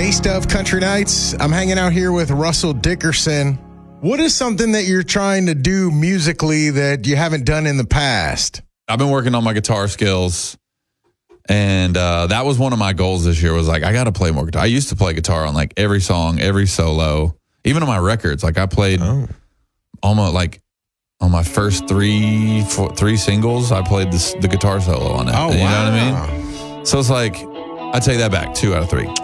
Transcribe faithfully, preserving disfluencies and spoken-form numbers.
Taste of Country Nights. I'm hanging out here with Russell Dickerson. What is something that you're trying to do musically that you haven't done in the past? I've been working on my guitar skills, and uh, that was one of my goals this year was like, I got to play more guitar. I used to play guitar on like every song, every solo, even on my records. Like I played oh. almost like on my first three four, three singles, I played this, the guitar solo on it. Oh, you wow. know what I mean? So it's like, I take that back, two out of three.